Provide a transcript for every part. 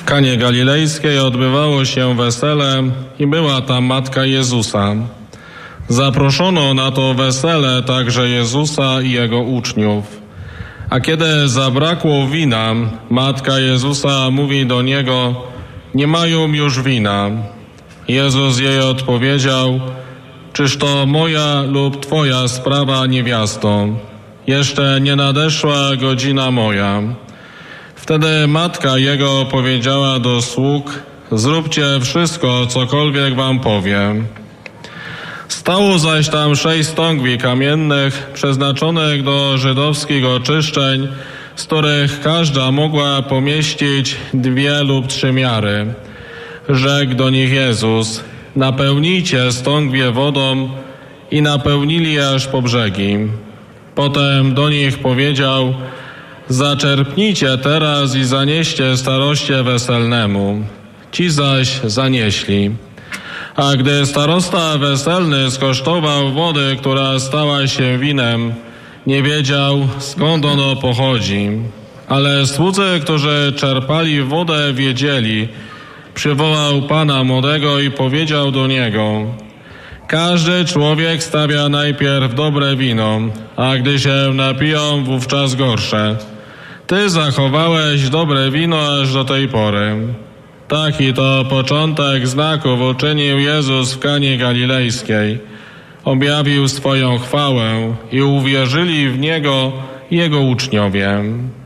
Kanie Galilejskiej odbywało się wesele i była tam matka Jezusa. Zaproszono na to wesele także Jezusa i jego uczniów. A kiedy zabrakło wina, matka Jezusa mówi do niego: nie mają już wina. Jezus jej odpowiedział: czyż to moja lub twoja sprawa, niewiasto? Jeszcze nie nadeszła godzina moja. Wtedy matka jego powiedziała do sług: zróbcie wszystko, cokolwiek wam powiem. Stało zaś tam 6 stągwi kamiennych, przeznaczonych do żydowskich oczyszczeń, z których każda mogła pomieścić 2 lub 3 miary. Rzekł do nich Jezus: napełnijcie stągwie wodą, i napełnili aż po brzegi. Potem do nich powiedział: zaczerpnijcie teraz i zanieście staroście weselnemu. Ci zaś zanieśli. A gdy starosta weselny skosztował wody, która stała się winem, nie wiedział, skąd ono pochodzi. Ale słudzy, którzy czerpali wodę, wiedzieli. Przywołał pana młodego i powiedział do niego: każdy człowiek stawia najpierw dobre wino, a gdy się napiją, wówczas gorsze. Ty zachowałeś dobre wino aż do tej pory. Taki to początek znaków uczynił Jezus w Kanie Galilejskiej. Objawił swoją chwałę i uwierzyli w Niego Jego uczniowie.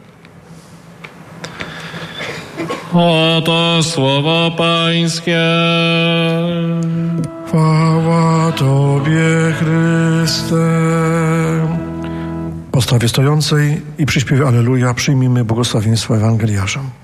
Oto słowo Pańskie. Chwała Tobie, Chryste. W postawie stojącej i przy śpiewie Alleluja przyjmijmy błogosławieństwo Ewangeliarza.